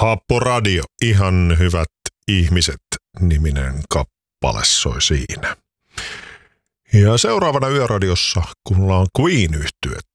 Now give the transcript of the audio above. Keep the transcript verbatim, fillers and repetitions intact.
Happoradio, ihan hyvät ihmiset, niminen kappale soi siinä. Ja seuraavana Yöradiossa, kun on Queen-yhtyettä,